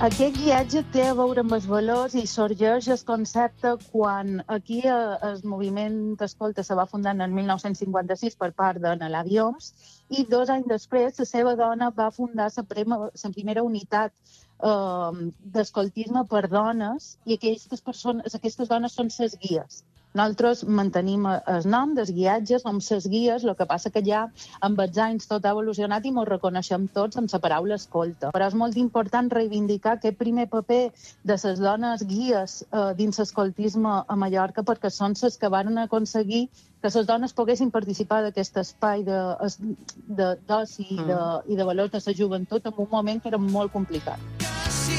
Aquest guiatge té a veure amb els valors i sorgeix el concepte quan aquí el moviment d'escolta se va fundar en el 1956 per part de Nelly Oms i 2 anys després la seva dona va fundar la primera unitat d'escoltisme per dones i aquestes dones són les guies. Nosaltres mantenim el nom dels guiatges, som les guies, el que passa que ja amb els anys tot ha evolucionat i ens reconeixem tots amb la paraula escolta. Però és molt important reivindicar aquest primer paper de les dones guies dins l'escoltisme a Mallorca perquè són les que van aconseguir que les dones poguessin participar d'aquest espai d'oci i de valors de la joventut en un moment que era molt complicat.